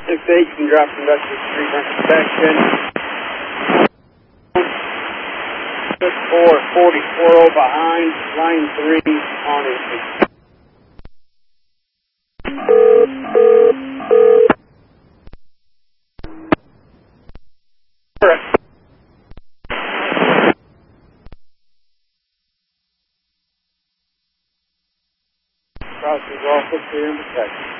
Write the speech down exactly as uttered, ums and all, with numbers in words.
six eight, you can drop conductor street on protection. six four, forty-four behind, line three on entry. Crossing off with clear and protection.